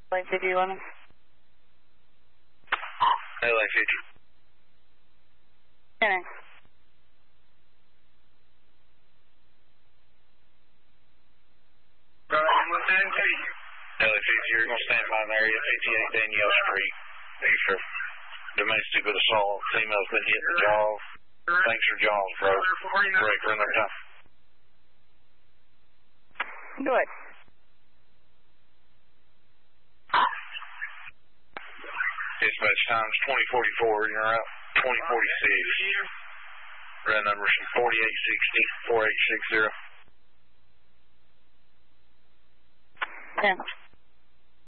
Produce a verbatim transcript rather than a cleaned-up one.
L A fifty eleven. L A fifty. ten. L A fifty, you're going to stand by in the area, fifty-eight Danielle Street. Thanks for domestic with assault. Female's been hit in the jaw. Thanks for jaws, bro. Break for another time. Go ahead. Dispatch times twenty forty-four, you're out twenty forty-six. Red numbers forty-eight sixty, forty-eight sixty. ten.